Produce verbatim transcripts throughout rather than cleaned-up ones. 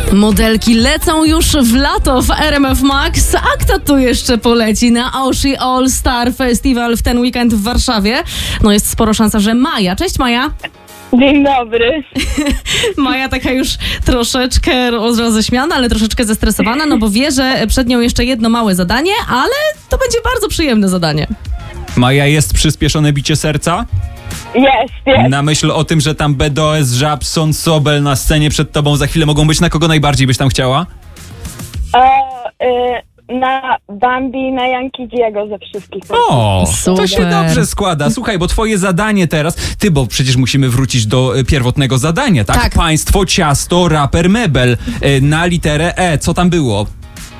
Modelki lecą już w lato w R M F Max, a kto tu jeszcze poleci na Oshi All Star Festival w ten weekend w Warszawie? No jest sporo szansa, że Maja. Cześć Maja. Dzień dobry. Maja taka już troszeczkę roześmiana, ale troszeczkę zestresowana, no bo wie, że przed nią jeszcze jedno małe zadanie, ale to będzie bardzo przyjemne zadanie. Maja, jest przyspieszone bicie serca? Jest, jest. Na myśl o tym, że tam B D O S, Żabson, Sobel na scenie przed tobą za chwilę mogą być, na kogo najbardziej byś tam chciała? E, y, na Bambi, na Yankee Diego ze wszystkich. O, Super. to się dobrze składa. Słuchaj, bo twoje zadanie teraz, ty, bo przecież musimy wrócić do y, pierwotnego zadania, tak? Tak. Państwo, ciasto, raper, mebel. Y, na literę E, co tam było?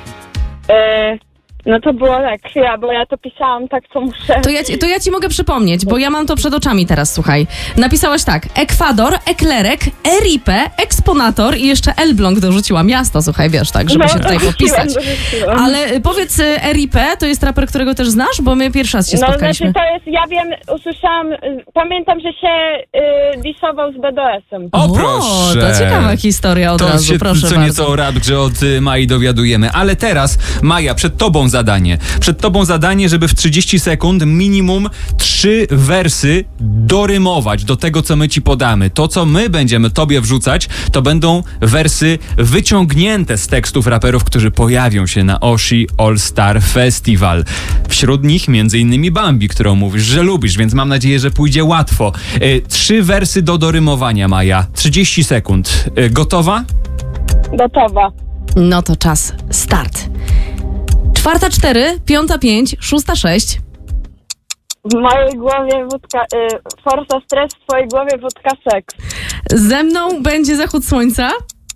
E, no to było tak, chwila, bo ja to pisałam tak, co muszę. To ja, ci- to ja ci mogę przypomnieć, bo ja mam to przed oczami teraz, słuchaj. Napisałaś tak, Ekwador, Eklerek, Eripe, Eksponator i jeszcze Elbląg dorzuciła miasto, słuchaj, wiesz, tak, żeby No, się tutaj dorzuciłam, popisać. dorzuciłam. Ale y, powiedz, y, Eripe to jest raper, którego też znasz, bo my pierwszy raz się No spotkaliśmy. znaczy to jest, ja wiem, usłyszałam, y, pamiętam, że się y, disował z B D O S-em. O, proszę. To ciekawa historia od To razu, się proszę co bardzo. nieco o raprze od y, Mai dowiadujemy. Ale teraz, Maja, przed tobą zadanie. Przed tobą zadanie, żeby w trzydzieści sekund minimum trzy wersy dorymować do tego, co my ci podamy. To, co my będziemy tobie wrzucać, to będą wersy wyciągnięte z tekstów raperów, którzy pojawią się na Oshi All Star Festival. Wśród nich między innymi Bambi, którą mówisz, że lubisz, więc mam nadzieję, że pójdzie łatwo. Y, trzy wersy do dorymowania, Maja. trzydzieści sekund. Y, gotowa? Gotowa. No to czas, start. Czwarta cztery, piąta pięć, szósta sześć. W mojej głowie wódka, y, forsa stres, w twojej głowie wódka seks. Ze mną będzie zachód słońca,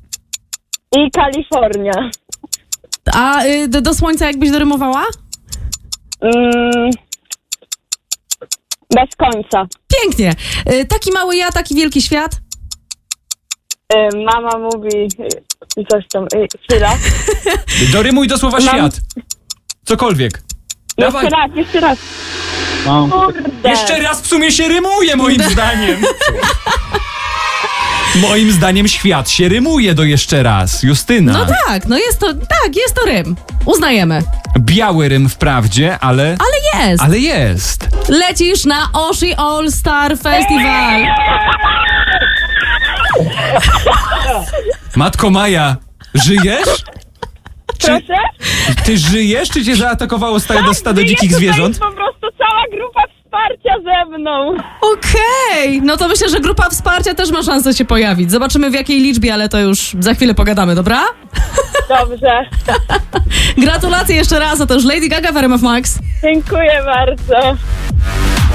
I Kalifornia. a y, do, do słońca jakbyś dorymowała? Mm, bez końca. Pięknie. Y, taki mały ja, taki wielki świat. Y, mama mówi y, coś tam, y, chwila. Dorymuj do słowa Mam- świat. Cokolwiek. Dawaj. Jeszcze raz, jeszcze raz. Kurde. Jeszcze raz w sumie się rymuje, moim zdaniem. Moim zdaniem świat się rymuje do jeszcze raz. Justyna. No tak, no jest to, tak, jest to rym. Uznajemy. Biały rym wprawdzie, ale... Ale jest. Ale jest. Lecisz na Oshi All Star Festival. Matko Maja, żyjesz? Czy Proszę? ty żyjesz, czy cię zaatakowało stado, stado dzikich Jest zwierząt? tutaj po prostu cała grupa wsparcia ze mną. Okej, no to myślę, że grupa wsparcia też ma szansę się pojawić. Zobaczymy w jakiej liczbie, ale to już za chwilę pogadamy, dobra? Dobrze. Gratulacje jeszcze raz, a to już Lady Gaga w R M F Max. Dziękuję bardzo.